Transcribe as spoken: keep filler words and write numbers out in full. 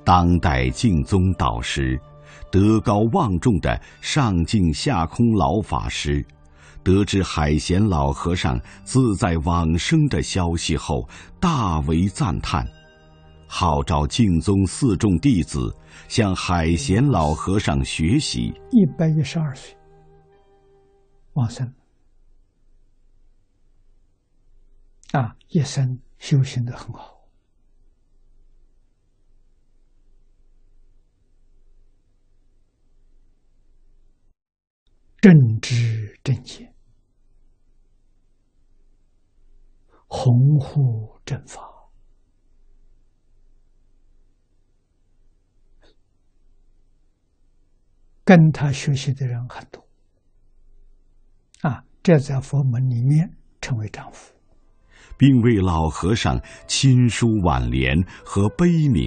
当代净宗导师，德高望重的上净下空老法师，得知海贤老和尚自在往生的消息后，大为赞叹，号召净宗四众弟子向海贤老和尚学习。 一百一十二岁往生啊，一生修行得很好。正知正见，弘护正法，跟他学习的人很多啊，这在佛门里面称为丈夫， 并为老和尚亲书挽联和悲悯。